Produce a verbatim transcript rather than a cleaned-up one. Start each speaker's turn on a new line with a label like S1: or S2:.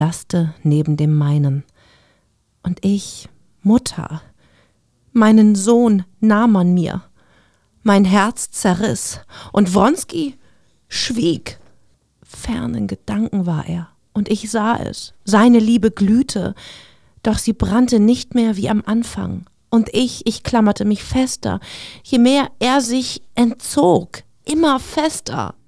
S1: laste neben dem meinen. Und ich, Mutter, meinen Sohn nahm man mir. Mein Herz zerriss und Wronski schwieg. Fernen Gedanken war er und ich sah es. Seine Liebe glühte, doch sie brannte nicht mehr wie am Anfang. Und ich, ich klammerte mich fester, je mehr er sich entzog, immer fester.